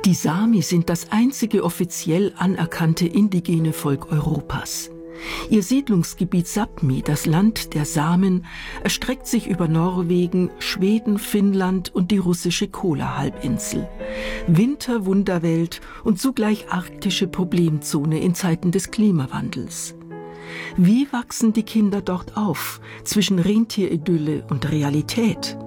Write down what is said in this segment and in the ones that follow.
Die Sami sind das einzige offiziell anerkannte indigene Volk Europas. Ihr Siedlungsgebiet Sápmi, das Land der Samen, erstreckt sich über Norwegen, Schweden, Finnland und die russische Kolahalbinsel. Winterwunderwelt und zugleich arktische Problemzone in Zeiten des Klimawandels. Wie wachsen die Kinder dort auf, zwischen Rentieриdylle und Realität?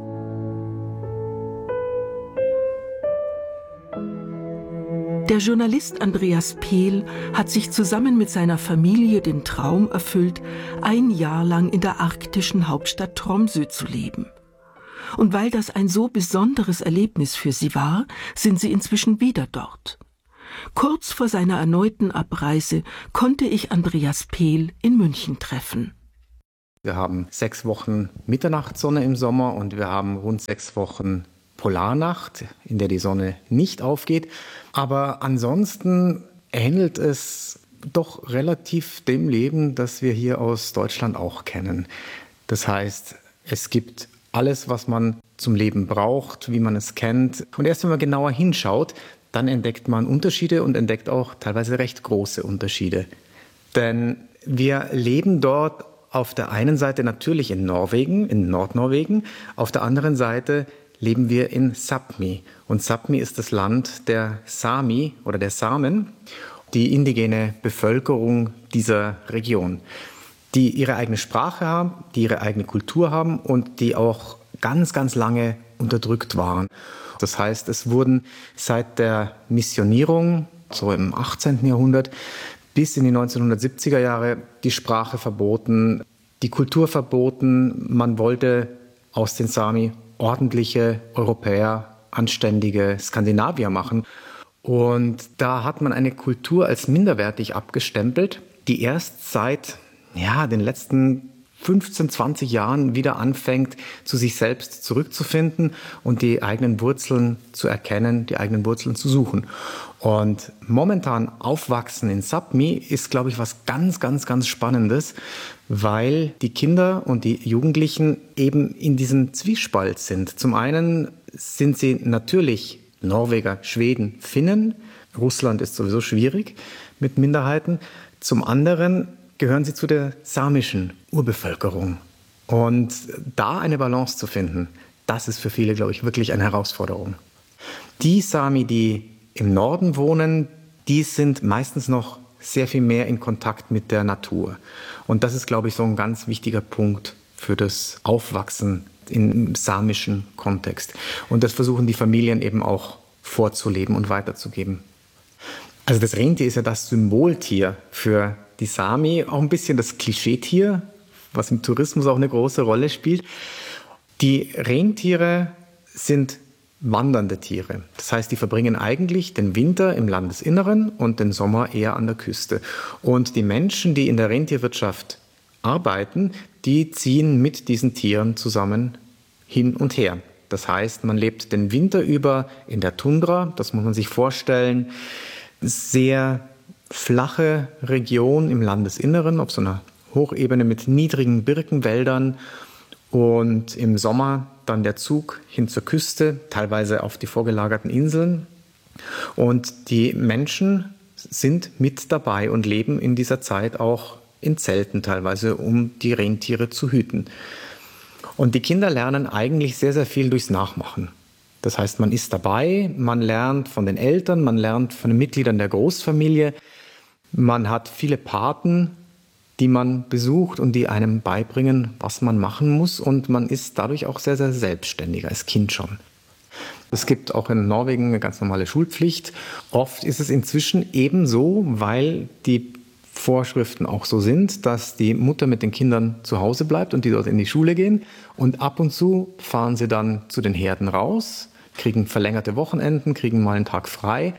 Der Journalist Andreas Pehl hat sich zusammen mit seiner Familie den Traum erfüllt, ein Jahr lang in der arktischen Hauptstadt Tromsø zu leben. Und weil das ein so besonderes Erlebnis für sie war, sind sie inzwischen wieder dort. Kurz vor seiner erneuten Abreise konnte ich Andreas Pehl in München treffen. Wir haben 6 Wochen Mitternachtssonne im Sommer und wir haben rund 6 Wochen Polarnacht, in der die Sonne nicht aufgeht. Aber ansonsten ähnelt es doch relativ dem Leben, das wir hier aus Deutschland auch kennen. Das heißt, es gibt alles, was man zum Leben braucht, wie man es kennt. Und erst wenn man genauer hinschaut, dann entdeckt man Unterschiede und entdeckt auch teilweise recht große Unterschiede. Denn wir leben dort auf der einen Seite natürlich in Norwegen, in Nordnorwegen, auf der anderen Seite leben wir in Sápmi. Und Sápmi ist das Land der Sami oder der Samen, die indigene Bevölkerung dieser Region, die ihre eigene Sprache haben, die ihre eigene Kultur haben und die auch ganz, ganz lange unterdrückt waren. Das heißt, es wurden seit der Missionierung, so im 18. Jahrhundert, bis in die 1970er Jahre die Sprache verboten, die Kultur verboten. Man wollte aus den Sami ordentliche Europäer, anständige Skandinavier machen. Und da hat man eine Kultur als minderwertig abgestempelt, die erst seit den letzten 15, 20 Jahren wieder anfängt, zu sich selbst zurückzufinden und die eigenen Wurzeln zu erkennen, die eigenen Wurzeln zu suchen. Und momentan aufwachsen in Sápmi ist, glaube ich, was ganz, ganz, ganz Spannendes, weil die Kinder und die Jugendlichen eben in diesem Zwiespalt sind. Zum einen sind sie natürlich Norweger, Schweden, Finnen. Russland ist sowieso schwierig mit Minderheiten. Zum anderen gehören sie zu der samischen Urbevölkerung. Und da eine Balance zu finden, das ist für viele, glaube ich, wirklich eine Herausforderung. Die Sami, die im Norden wohnen, die sind meistens noch sehr viel mehr in Kontakt mit der Natur. Und das ist, glaube ich, so ein ganz wichtiger Punkt für das Aufwachsen im samischen Kontext. Und das versuchen die Familien eben auch vorzuleben und weiterzugeben. Also das Rentier ist ja das Symboltier für die Sami, auch ein bisschen das Klischeetier, was im Tourismus auch eine große Rolle spielt. Die Rentiere sind wandernde Tiere. Das heißt, die verbringen eigentlich den Winter im Landesinneren und den Sommer eher an der Küste. Und die Menschen, die in der Rentierwirtschaft arbeiten, die ziehen mit diesen Tieren zusammen hin und her. Das heißt, man lebt den Winter über in der Tundra, das muss man sich vorstellen, sehr flache Region im Landesinneren, auf so einer Hochebene mit niedrigen Birkenwäldern und im Sommer dann der Zug hin zur Küste, teilweise auf die vorgelagerten Inseln. Und die Menschen sind mit dabei und leben in dieser Zeit auch in Zelten teilweise, um die Rentiere zu hüten. Und die Kinder lernen eigentlich sehr, sehr viel durchs Nachmachen. Das heißt, man ist dabei, man lernt von den Eltern, man lernt von den Mitgliedern der Großfamilie. Man hat viele Paten, die man besucht und die einem beibringen, was man machen muss. Und man ist dadurch auch sehr, sehr selbstständig, als Kind schon. Es gibt auch in Norwegen eine ganz normale Schulpflicht. Oft ist es inzwischen ebenso, weil die Vorschriften auch so sind, dass die Mutter mit den Kindern zu Hause bleibt und die dort in die Schule gehen. Und ab und zu fahren sie dann zu den Herden raus, kriegen verlängerte Wochenenden, kriegen mal einen Tag frei.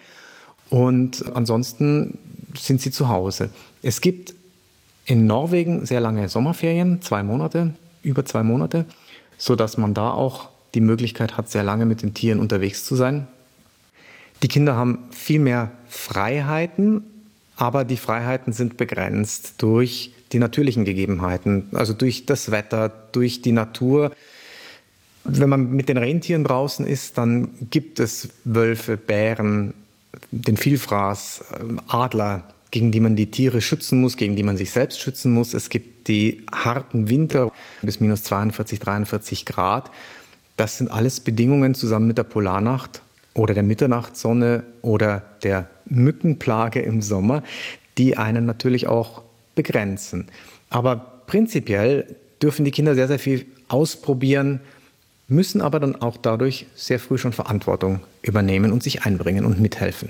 Und ansonsten sind sie zu Hause. Es gibt in Norwegen sehr lange Sommerferien, 2 Monate, über 2 Monate, sodass man da auch die Möglichkeit hat, sehr lange mit den Tieren unterwegs zu sein. Die Kinder haben viel mehr Freiheiten, aber die Freiheiten sind begrenzt durch die natürlichen Gegebenheiten, also durch das Wetter, durch die Natur. Wenn man mit den Rentieren draußen ist, dann gibt es Wölfe, Bären, den Vielfraß, Adler, gegen die man die Tiere schützen muss, gegen die man sich selbst schützen muss. Es gibt die harten Winter bis minus 42, 43 Grad. Das sind alles Bedingungen zusammen mit der Polarnacht oder der Mitternachtssonne oder der Mückenplage im Sommer, die einen natürlich auch begrenzen. Aber prinzipiell dürfen die Kinder sehr, sehr viel ausprobieren, müssen aber dann auch dadurch sehr früh schon Verantwortung übernehmen und sich einbringen und mithelfen.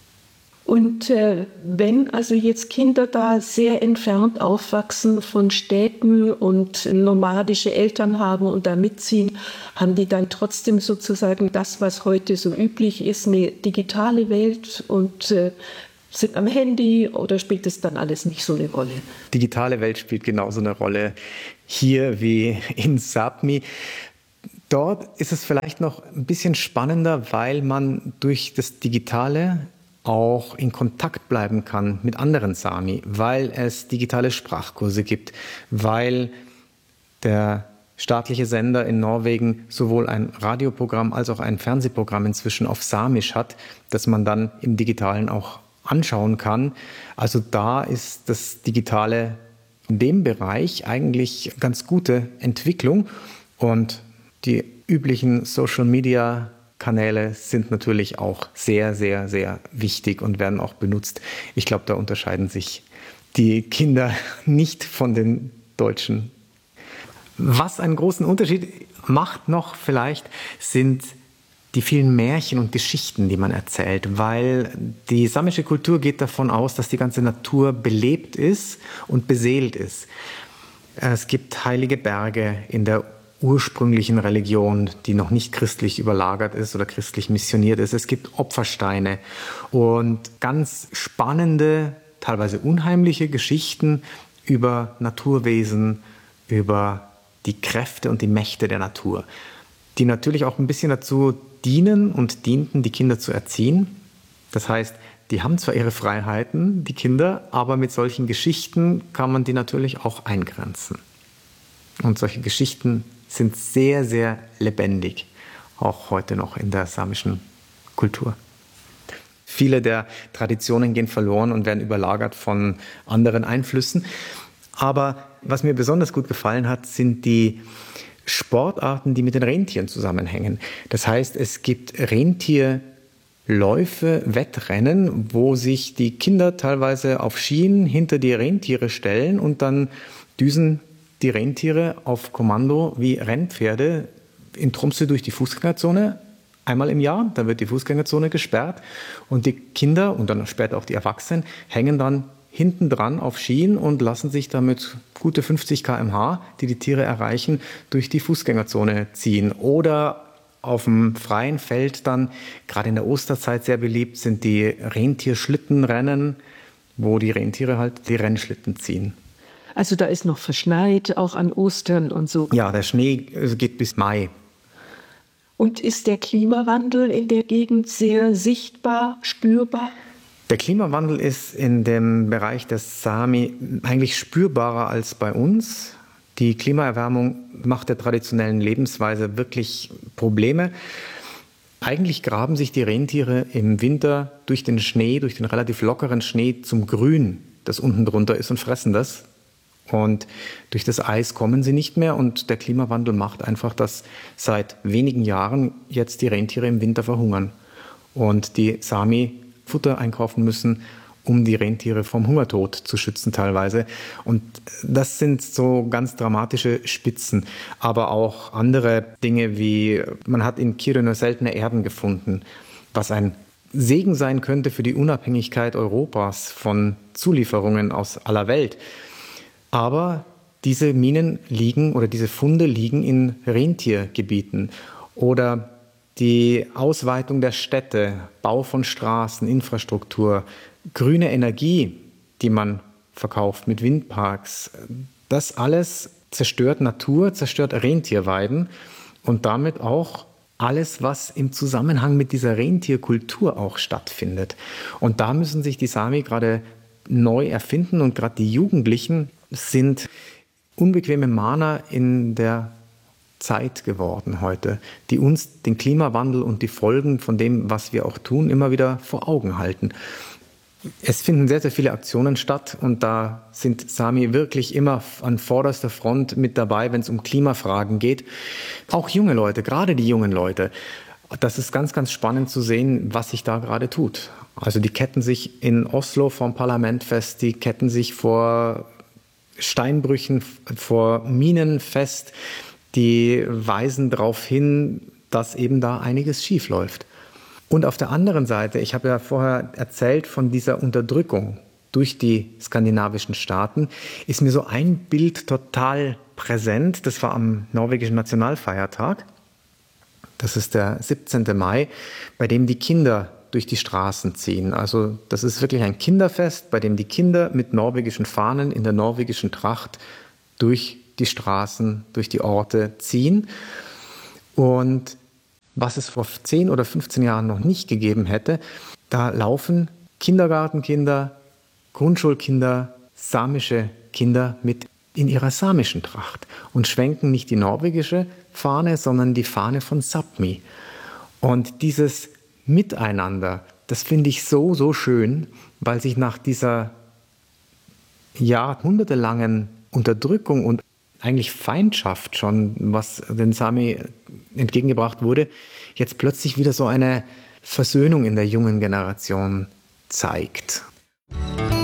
Und wenn also jetzt Kinder da sehr entfernt aufwachsen von Städten und nomadische Eltern haben und da mitziehen, haben die dann trotzdem sozusagen das, was heute so üblich ist, eine digitale Welt und sind am Handy, oder spielt es dann alles nicht so eine Rolle? Digitale Welt spielt genauso eine Rolle hier wie in Sápmi. Dort ist es vielleicht noch ein bisschen spannender, weil man durch das Digitale auch in Kontakt bleiben kann mit anderen Sami, weil es digitale Sprachkurse gibt, weil der staatliche Sender in Norwegen sowohl ein Radioprogramm als auch ein Fernsehprogramm inzwischen auf Samisch hat, das man dann im Digitalen auch anschauen kann. Also da ist das Digitale in dem Bereich eigentlich ganz gute Entwicklung, und die üblichen Social-Media-Kanäle sind natürlich auch sehr, sehr, sehr wichtig und werden auch benutzt. Ich glaube, da unterscheiden sich die Kinder nicht von den Deutschen. Was einen großen Unterschied macht noch vielleicht, sind die vielen Märchen und Geschichten, die man erzählt, weil die samische Kultur geht davon aus, dass die ganze Natur belebt ist und beseelt ist. Es gibt heilige Berge in der ursprünglichen Religion, die noch nicht christlich überlagert ist oder christlich missioniert ist. Es gibt Opfersteine und ganz spannende, teilweise unheimliche Geschichten über Naturwesen, über die Kräfte und die Mächte der Natur, die natürlich auch ein bisschen dazu dienen und dienten, die Kinder zu erziehen. Das heißt, die haben zwar ihre Freiheiten, die Kinder, aber mit solchen Geschichten kann man die natürlich auch eingrenzen. Und solche Geschichten sind sehr, sehr lebendig, auch heute noch in der samischen Kultur. Viele der Traditionen gehen verloren und werden überlagert von anderen Einflüssen. Aber was mir besonders gut gefallen hat, sind die Sportarten, die mit den Rentieren zusammenhängen. Das heißt, es gibt Rentierläufe, Wettrennen, wo sich die Kinder teilweise auf Schienen hinter die Rentiere stellen und dann düsen die Rentiere auf Kommando wie Rennpferde in Tromsø durch die Fußgängerzone einmal im Jahr. Da wird die Fußgängerzone gesperrt und die Kinder und dann später auch die Erwachsenen hängen dann hinten dran auf Schienen und lassen sich damit gute 50 km/h, die die Tiere erreichen, durch die Fußgängerzone ziehen. Oder auf dem freien Feld dann, gerade in der Osterzeit sehr beliebt, sind die Rentierschlittenrennen, wo die Rentiere halt die Rennschlitten ziehen. Also da ist noch verschneit, auch an Ostern und so. Ja, der Schnee geht bis Mai. Und ist der Klimawandel in der Gegend sehr sichtbar, spürbar? Der Klimawandel ist in dem Bereich des Sami eigentlich spürbarer als bei uns. Die Klimaerwärmung macht der traditionellen Lebensweise wirklich Probleme. Eigentlich graben sich die Rentiere im Winter durch den Schnee, durch den relativ lockeren Schnee zum Grün, das unten drunter ist, und fressen das. Und durch das Eis kommen sie nicht mehr, und der Klimawandel macht einfach, dass seit wenigen Jahren jetzt die Rentiere im Winter verhungern und die Sami Futter einkaufen müssen, um die Rentiere vom Hungertod zu schützen teilweise. Und das sind so ganz dramatische Spitzen. Aber auch andere Dinge wie, man hat in Kiruna seltene Erden gefunden, was ein Segen sein könnte für die Unabhängigkeit Europas von Zulieferungen aus aller Welt. Aber diese Minen liegen oder diese Funde liegen in Rentiergebieten. Oder die Ausweitung der Städte, Bau von Straßen, Infrastruktur, grüne Energie, die man verkauft mit Windparks, das alles zerstört Natur, zerstört Rentierweiden und damit auch alles, was im Zusammenhang mit dieser Rentierkultur auch stattfindet. Und da müssen sich die Sami gerade neu erfinden, und gerade die Jugendlichen sind unbequeme Mahner in der Zeit geworden heute, die uns den Klimawandel und die Folgen von dem, was wir auch tun, immer wieder vor Augen halten. Es finden sehr, sehr viele Aktionen statt und da sind Sami wirklich immer an vorderster Front mit dabei, wenn es um Klimafragen geht. Auch junge Leute, gerade die jungen Leute. Das ist ganz, ganz spannend zu sehen, was sich da gerade tut. Also die ketten sich in Oslo vorm Parlament fest, die ketten sich vor Steinbrüchen, vor Minen fest, die weisen darauf hin, dass eben da einiges schief läuft. Und auf der anderen Seite, ich habe ja vorher erzählt von dieser Unterdrückung durch die skandinavischen Staaten, ist mir so ein Bild total präsent. Das war am norwegischen Nationalfeiertag. Das ist der 17. Mai, bei dem die Kinder durch die Straßen ziehen. Also das ist wirklich ein Kinderfest, bei dem die Kinder mit norwegischen Fahnen in der norwegischen Tracht durch die Straßen, durch die Orte ziehen. Und was es vor 10 oder 15 Jahren noch nicht gegeben hätte, da laufen Kindergartenkinder, Grundschulkinder, samische Kinder mit in ihrer samischen Tracht und schwenken nicht die norwegische Fahne, sondern die Fahne von Sápmi. Und dieses Miteinander, das finde ich so, so schön, weil sich nach dieser jahrhundertelangen Unterdrückung und eigentlich Feindschaft schon, was den Sami entgegengebracht wurde, jetzt plötzlich wieder so eine Versöhnung in der jungen Generation zeigt.